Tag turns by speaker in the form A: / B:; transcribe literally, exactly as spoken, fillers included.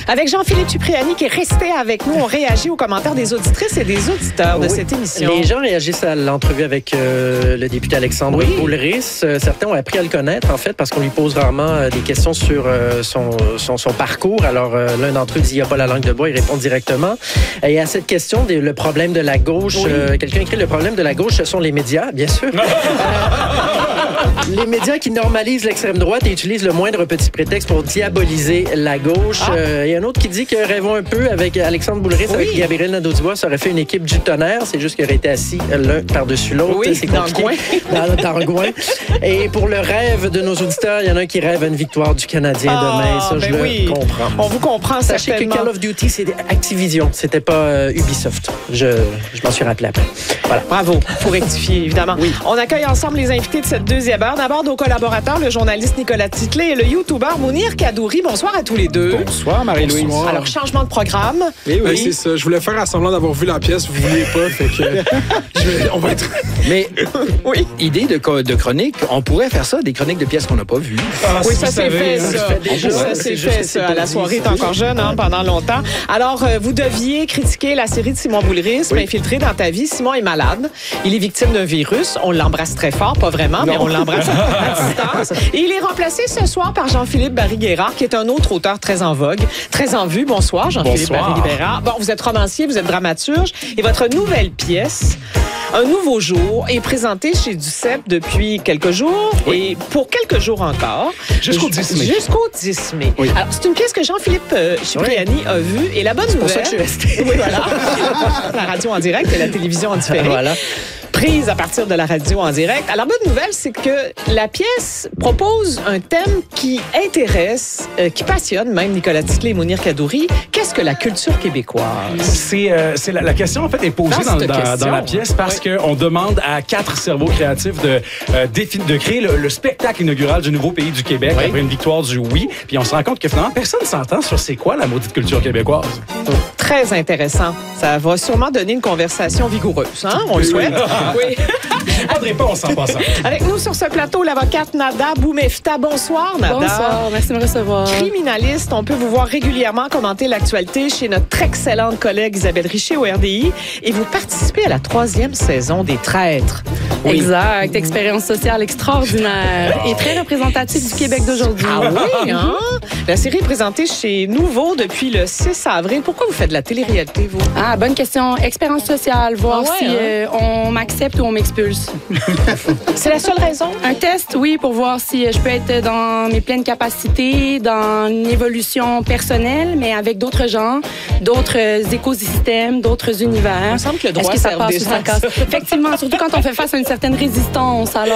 A: Avec Jean-Philippe Cipriani qui est resté avec nous. On réagit aux commentaires des auditrices et des auditeurs de
B: oui.
A: cette émission.
B: Les gens réagissent à l'entrevue avec euh, le député Alexandre oui. Boulris. Euh, certains ont appris à le connaître, en fait, parce qu'on lui pose rarement euh, des questions sur euh, son, son, son parcours. Alors, euh, l'un d'entre eux dit « il n'y a pas la langue de bois », il répond directement. Et à cette question, des, le problème de la gauche, oui. euh, quelqu'un écrit « le problème de la gauche, ce sont les médias », bien sûr. Les médias qui normalisent l'extrême droite et utilisent le moindre petit prétexte pour diaboliser la gauche. Il ah. euh, y a un autre qui dit que rêvons un peu avec Alexandre Boulris, oui. avec Gabriel Nadeau-Dubois, ça aurait fait une équipe du tonnerre. C'est juste qu'ils auraient été assis l'un par-dessus l'autre.
A: Oui,
B: c'est compliqué. Dans le Dans, dans le Gouin. Et pour le rêve de nos auditeurs, il y en a un qui rêve à une victoire du Canadien ah, demain. Ça, je le oui. comprends.
A: On vous comprend
B: Sachez
A: certainement.
B: que Call of Duty, c'est Activision. C'était pas euh, Ubisoft. Je, je m'en suis rappelé après. Voilà.
A: Bravo. Pour rectifier, évidemment.
B: Oui.
A: On accueille ensemble les invités de cette deuxième heure. D'abord, nos collaborateurs, le journaliste Nicolas Titley et le YouTuber Mounir Kadouri. Bonsoir à tous les deux.
C: Bonsoir, Marie-Louise.
A: Bonsoir. Alors, changement de programme.
C: Oui, oui, oui. c'est ça. Je voulais faire semblant d'avoir vu la pièce. Vous ne vouliez pas. Fait que je vais, on va être...
D: Mais, oui. idée de, de chronique, on pourrait faire ça, des chroniques de pièces qu'on n'a pas vues.
A: Ah, oui, ça s'est fait, ça. Ça, ça s'est fait, ça. À la soirée, t'es encore jeune, hein, pendant longtemps. Alors, euh, vous deviez critiquer la série de Simon Boulris, oui. Infiltré dans ta vie. Simon est malade. Il est victime d'un virus. On l'embrasse très fort, pas vraiment, non. mais on l'embrasse à distance. Et il est remplacé ce soir par Jean-Philippe Barry-Guerrard, qui est un autre auteur très en vogue, très en vue. Bonsoir, Jean-Philippe Barry-Guerrard. Bon, vous êtes romancier, vous êtes dramaturge, et votre nouvelle pièce, Un nouveau jour, est présentée chez Duceppe depuis quelques jours, oui. et pour quelques jours encore.
C: Jusqu'au dix mai.
A: Jusqu'au dix mai. Oui. Alors, c'est une pièce que Jean-Philippe euh, Cipriani oui. a vue, et la bonne
B: c'est
A: nouvelle...
B: C'est pour ça que je suis restée.
A: Oui, voilà. La radio en direct et la télévision en différé.
B: Voilà.
A: Prise à partir de la radio en direct. Alors, la bonne nouvelle, c'est que la pièce propose un thème qui intéresse, euh, qui passionne même Nicolas Titley et Mounir Kadouri. Qu'est-ce que la culture québécoise?
E: C'est, euh, c'est la, la question, en fait, est posée dans, dans, dans la pièce parce oui. qu'on demande à quatre cerveaux créatifs de, euh, défi- de créer le, le spectacle inaugural du nouveau pays du Québec oui. après une victoire du oui. Puis on se rend compte que finalement, personne ne s'entend sur c'est quoi la maudite culture québécoise.
A: Très intéressant. Ça va sûrement donner une conversation vigoureuse. Hein? On le souhaite. Oui.
E: Pas de réponse en passant.
A: Avec nous sur ce plateau, l'avocate Nada Boumefta. Bonsoir, Nada.
F: Bonsoir, merci de me recevoir.
A: Criminaliste, on peut vous voir régulièrement commenter l'actualité chez notre excellente collègue Isabelle Richer au R D I. Et vous participez à la troisième saison des Traîtres.
F: Oui. Exact. Expérience sociale extraordinaire et très représentative du Québec d'aujourd'hui.
A: Ah oui, hein? La série est présentée chez Nouveau depuis le six avril. Pourquoi vous faites de la télé-réalité, vous?
F: Ah, bonne question. Expérience sociale, voir ah ouais, si hein? euh, on m'accepte ou on m'expulse.
A: C'est la seule raison?
F: Un test, oui, pour voir si je peux être dans mes pleines capacités, dans une évolution personnelle, mais avec d'autres gens, d'autres écosystèmes, d'autres univers.
A: Il me semble que le droit
F: Est-ce que ça passe ou ça casse? Effectivement, surtout quand on fait face à une certaine résistance. Alors,